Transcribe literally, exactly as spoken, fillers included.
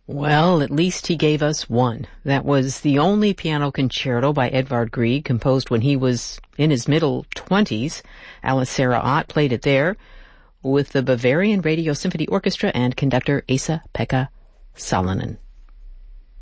Well, at least he gave us one. That was the only piano concerto by Edvard Grieg, composed when he was in his middle twenties. Alice Sarah Ott played it there with the Bavarian Radio Symphony Orchestra and conductor Esa-Pekka Salonen.